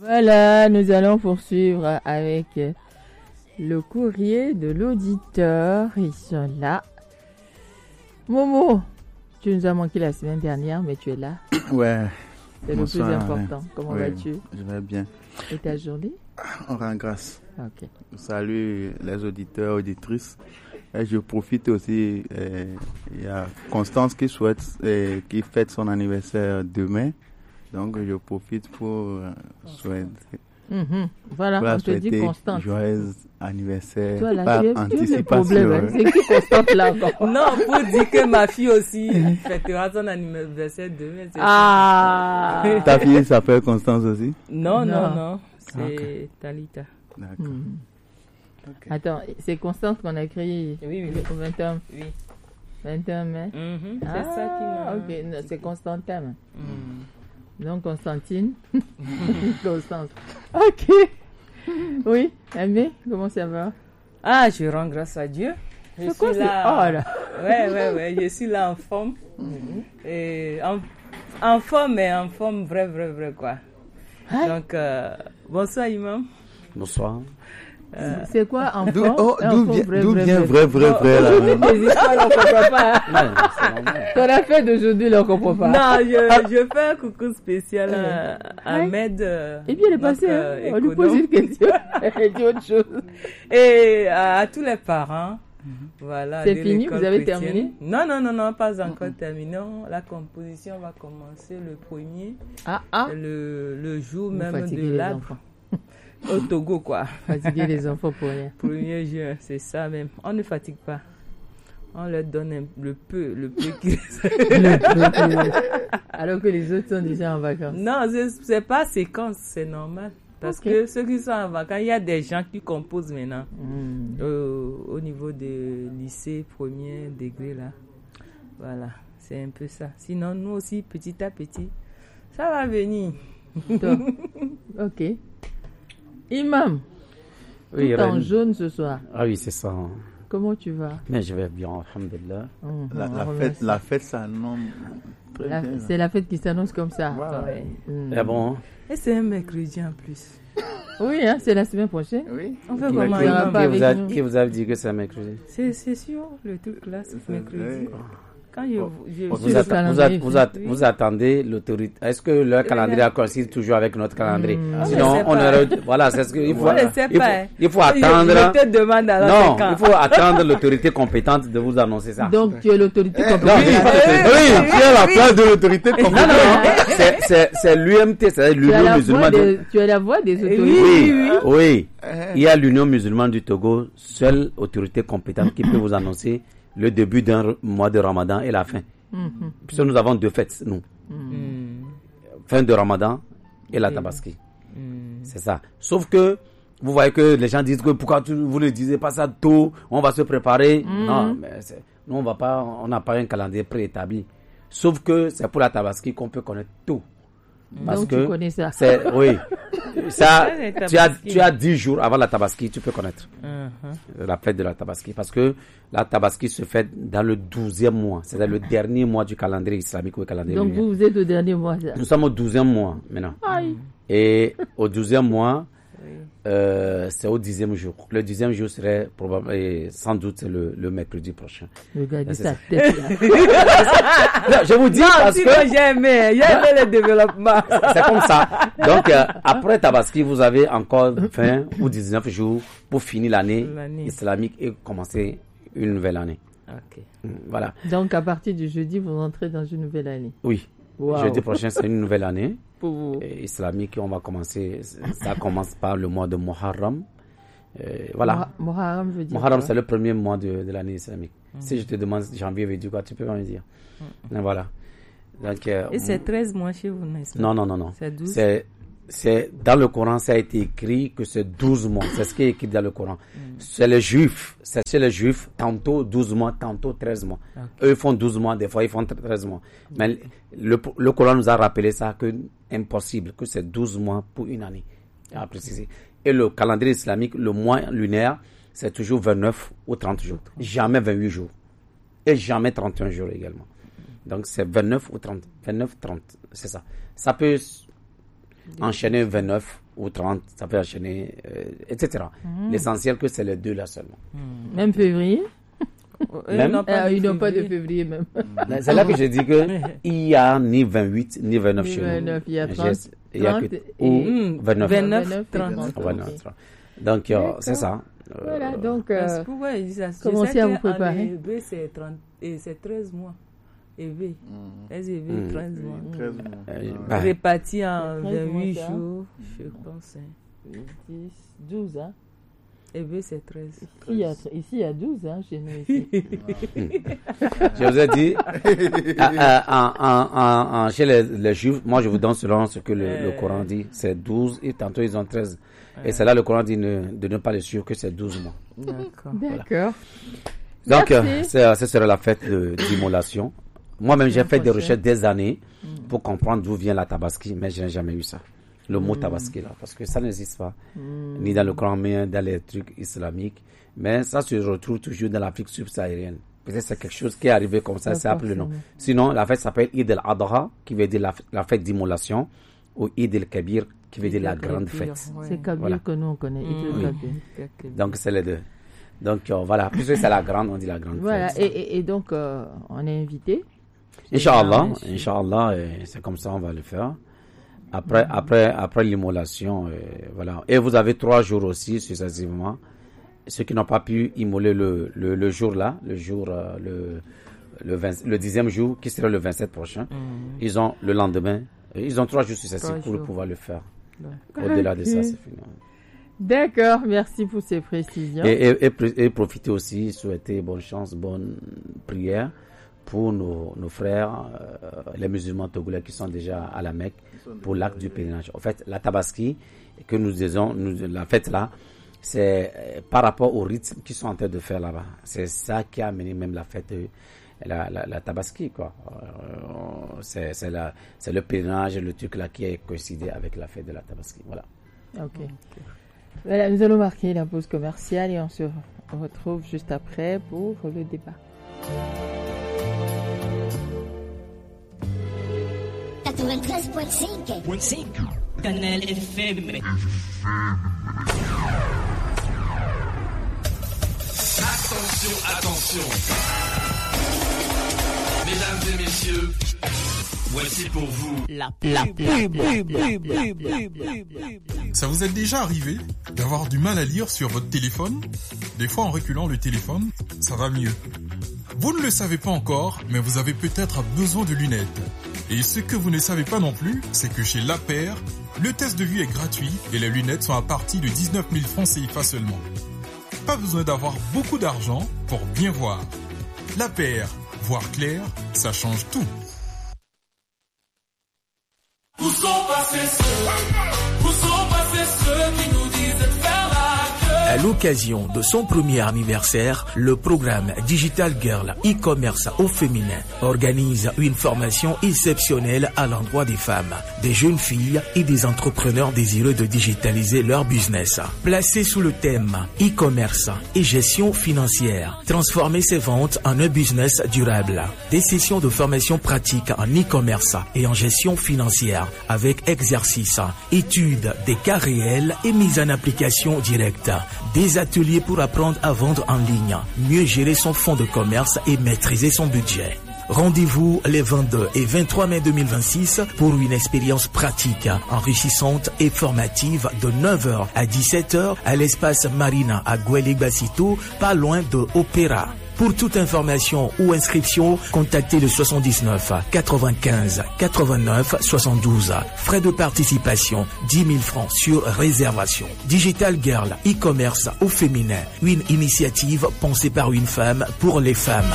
Voilà, nous allons poursuivre avec le courrier de l'auditeur. Ils sont là. Momo, tu nous as manqué la semaine dernière, mais tu es là. Ouais. C'est le plus important. Comment vas-tu? Je vais bien. Et ta journée? On rend grâce. Ok. Salut les auditeurs, auditrices. Et je profite aussi, il y a Constance qui fête son anniversaire demain. Donc je profite pour souhaiter. Voilà, pour on te dit Constance. Joyeux anniversaire. Toi, là, par tu anticipation. Hein. C'est qui Constance là encore? Non, pour dire que ma fille aussi fêtera son anniversaire demain. Ah! Ta fille s'appelle Constance aussi? Non. C'est Talita. D'accord. Okay. Attends, c'est Constance qu'on a écrit oui. Au 21, oui. 21 mai. C'est ça qui m'a... Ok, non, c'est Constantin. Donc Constantine. Constance. Ok. Oui, Aimé, comment ça va? Ah, je rends grâce à Dieu. Je suis là. Oh là. Ouais, je suis là en forme. Et en forme, mais en forme vrai quoi. Hein? Donc, bonsoir Imam. Bonsoir. C'est quoi en D'où forme? vient vrai là? Les histoires, on ne comprend pas. Ton affaire d'aujourd'hui, on ne comprend pas. Non, je fais un coucou spécial à Ahmed. Et puis elle est passée, on lui pose une question. Elle dit autre chose. Et à tous les parents. Voilà, c'est fini, vous avez terminé? Non, pas encore terminé. La composition va commencer le 1er. Le jour vous même de l'arbre. Au Togo, quoi. Fatiguer les enfants pour rien. 1er juin, c'est ça même. On ne fatigue pas. On leur donne le peu qu'ils Alors que les autres sont déjà en vacances. Non, c'est pas séquence, c'est normal. Parce que ceux qui sont en vacances, il y a des gens qui composent maintenant. Au niveau de lycée, premier degré, là. Voilà, c'est un peu ça. Sinon, nous aussi, petit à petit, ça va venir. Ok. Imam, oui, tout en jaune ce soir. Ah oui, c'est ça. Comment tu vas? Mais je vais bien, alhamdulillah. La fête s'annonce très bien. C'est la fête qui s'annonce comme ça. Ouais. Ah bon? Et c'est un mercredi en plus. Oui, hein, c'est la semaine prochaine. Oui. On fait comment? Qui vous a dit que c'est mercredi? C'est sûr, le truc là, c'est mercredi. Quand vous attendez l'autorité. Est-ce que le calendrier coïncide toujours avec notre calendrier? Sinon, on aurait. Voilà, c'est ce qu'il faut. Il faut attendre. Je te demande alors. Non, il faut attendre l'autorité compétente de vous annoncer ça. Donc, tu es l'autorité compétente. Oui, tu es la place de l'autorité compétente. Non, c'est l'UMT, c'est l'Union musulmane. Tu es la voix des autorités. Oui. Il y a l'Union musulmane du Togo, seule autorité compétente qui peut vous annoncer le début d'un mois de Ramadan et la fin. Puisque nous avons deux fêtes, nous. Fin de Ramadan et la Tabaski. C'est ça. Sauf que, vous voyez que les gens disent que pourquoi vous ne disiez pas ça tôt, on va se préparer. Non, mais nous, on n'a pas un calendrier préétabli. Sauf que c'est pour la Tabaski qu'on peut connaître tout. Parce donc que tu connais ça. Oui. Ça, tu as 10 jours avant la Tabaski, tu peux connaître la fête de la Tabaski. Parce que la Tabaski se fait dans le 12e mois. C'est-à-dire le dernier mois du calendrier islamique ou le calendrier donc lunaire. vous êtes au dernier mois. Ça. Nous sommes au 12e mois maintenant. Aïe. Et au 12e mois, c'est au 10e jour. Le 10e jour serait probablement, sans doute, c'est le mercredi prochain. Regardez sa tête là. Non, je vous dis parce que j'ai aimé le développement. C'est comme ça. Donc, après Tabaski, vous avez encore 20 ou 19 jours pour finir l'année islamique et commencer une nouvelle année. Ok. Voilà. Donc, à partir du jeudi, vous rentrez dans une nouvelle année. Oui. Wow. Jeudi prochain, c'est une nouvelle année islamique. On va commencer. Ça commence par le mois de Muharram. Voilà. Muharram veut dire Muharram, c'est le premier mois de l'année islamique. Si je te demande janvier veut dire quoi, tu peux me dire. Voilà. Donc, et c'est 13 mois chez vous, n'est-ce pas? Non. C'est 12. C'est dans le Coran, ça a été écrit que c'est 12 mois. C'est ce qui est écrit dans le Coran. C'est les Juifs. C'est chez les Juifs, tantôt 12 mois, tantôt 13 mois. Okay. Eux, ils font 12 mois, des fois, ils font 13 mois. Mais le Coran nous a rappelé ça, que impossible, que c'est 12 mois pour une année. À préciser. Et le calendrier islamique, le mois lunaire, c'est toujours 29 ou 30 jours. Jamais 28 jours. Et jamais 31 jours également. Donc, c'est 29 ou 30. 29, 30, c'est ça. Ça peut enchaîner 29 ou 30, ça peut enchaîner, etc. L'essentiel que c'est les 2 là seulement. Même février? Même, ils n'ont pas de février même. C'est là que j'ai dit que il n'y a ni 28 ni 29 chez nous. 29, il y a 30, Il y a que, ou 29. 29, 30. Voilà. Donc, c'est ça. Voilà, donc, Pourquoi ils disent ça? commencez à vous préparer. EV, c'est 30 et c'est 13 mois. EV. SEV, 13 mois. Répartis en 28 jours, je pense. 10, 12, hein. EV, c'est 13. Ici, il y a 12, hein, chez nous. Ici. Je vous ai dit, chez les Juifs, moi je vous donne selon ce que le Coran dit, c'est 12 et tantôt ils ont 13. Et c'est là le Coran dit de ne pas les suivre que c'est 12 mois. D'accord. Donc, ce serait la fête d'immolation. Moi-même, j'ai fait des recherches des années pour comprendre d'où vient la tabaski, mais je n'ai jamais eu ça. Le mot tabaski, là, parce que ça n'existe pas. Ni dans le Coran, ni dans les trucs islamiques. Mais ça se retrouve toujours dans l'Afrique subsaharienne. Peut-être c'est quelque chose qui est arrivé comme ça, c'est appelé le nom. Sinon, la fête s'appelle Eid al-Adha, qui veut dire la fête d'immolation, ou Eid al-Kabir, qui veut dire la grande fête. C'est Kabir que nous on connaît. Donc, c'est les 2. Donc, voilà. Puisque c'est la grande, on dit la grande fête. Et donc, on est invité. Inch'Allah, c'est comme ça on va le faire. Après l'immolation, voilà. Et vous avez 3 jours aussi, successivement. Ceux qui n'ont pas pu immoler le jour là, le 10e jour, qui sera le 27 prochain, ils ont le lendemain, ils ont 3 jours successifs pour pouvoir le faire. Au-delà de ça, c'est fini. D'accord, merci pour ces précisions. Et profitez aussi, souhaiter bonne chance, bonne prière pour nos frères, les musulmans togolais qui sont déjà à la Mecque pour l'acte du pèlerinage. En fait, la tabaski que nous disons, la fête là, c'est par rapport aux rites qu'ils sont en train de faire là-bas. C'est ça qui a amené même la fête, la tabaski, quoi. C'est le pèlerinage, le truc là qui est coïncidé avec la fête de la tabaski. Voilà. Ok. Voilà, nous allons marquer la pause commerciale et on se retrouve juste après pour le débat. 93.5 Canal FM. Attention. Mesdames et messieurs, voici pour vous la pub. Ça vous est déjà arrivé d'avoir du mal à lire sur votre téléphone? Des fois, en reculant le téléphone, ça va mieux. Vous ne le savez pas encore, mais vous avez peut-être besoin de lunettes. Et ce que vous ne savez pas non plus, c'est que chez La Paire, le test de vue est gratuit et les lunettes sont à partir de 19 000 francs CFA seulement. Pas besoin d'avoir beaucoup d'argent pour bien voir. La Paire, voir clair, ça change tout. Où sont passés ceux qui nous disaient de faire la queue? À l'occasion de son premier anniversaire, le programme Digital Girl e-commerce au féminin organise une formation exceptionnelle à l'endroit des femmes, des jeunes filles et des entrepreneurs désireux de digitaliser leur business. Placé sous le thème e-commerce et gestion financière, transformer ses ventes en un business durable. Des sessions de formation pratique en e-commerce et en gestion financière avec exercices, études des cas réels et mise en application directe. Des ateliers pour apprendre à vendre en ligne, mieux gérer son fonds de commerce et maîtriser son budget. Rendez-vous les 22 et 23 mai 2026 pour une expérience pratique, enrichissante et formative de 9h à 17h à l'espace Marina à Guélégbacito, pas loin de Opéra. Pour toute information ou inscription, contactez le 79 95 89 72. Frais de participation, 10 000 francs sur réservation. Digital Girl e-commerce au féminin. Une initiative pensée par une femme pour les femmes.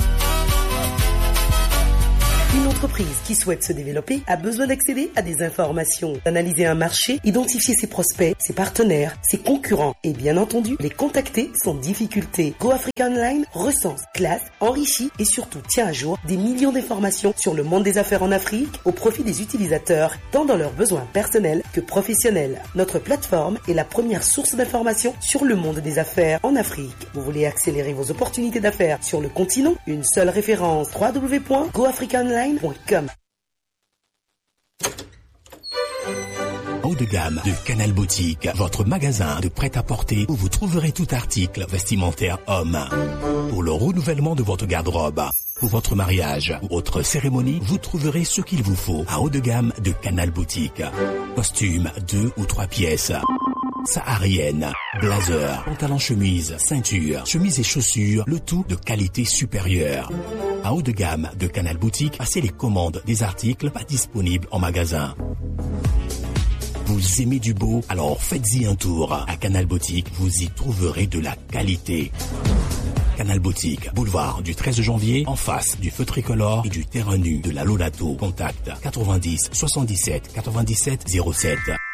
Une entreprise qui souhaite se développer a besoin d'accéder à des informations, d'analyser un marché, identifier ses prospects, ses partenaires, ses concurrents et bien entendu les contacter sans difficulté. Go Africa Online recense, classe, enrichit et surtout tient à jour des millions d'informations sur le monde des affaires en Afrique au profit des utilisateurs, tant dans leurs besoins personnels que professionnels. Notre plateforme est la première source d'informations sur le monde des affaires en Afrique. Vous voulez accélérer vos opportunités d'affaires sur le continent? Une seule référence, www.goafricaonline.com. de gamme de Canal Boutique, votre magasin de prêt-à-porter où vous trouverez tout article vestimentaire homme. Pour le renouvellement de votre garde-robe, pour votre mariage ou autre cérémonie, vous trouverez ce qu'il vous faut à haut de gamme de Canal Boutique. Costumes 2 ou 3 pièces, saharienne, blazer, pantalon chemise, ceinture, chemise et chaussures, le tout de qualité supérieure. À haut de gamme de Canal Boutique, passez les commandes des articles pas disponibles en magasin. Vous aimez du beau? Alors faites-y un tour. À Canal Boutique, vous y trouverez de la qualité. Canal Boutique, boulevard du 13 janvier, en face du feu tricolore et du terrain nu de la Lolato. Contact 90 77 97 07.